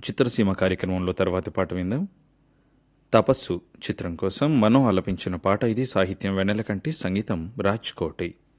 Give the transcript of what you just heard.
చిత్రసీమ కార్యక్రమంలో తర్వాతి పాట విందాం. తపస్సు చిత్రం కోసం మనో ఆలపించిన పాట ఇది. సాహిత్యం వెన్నెలకంటి, సంగీతం రాజ్ కోటి.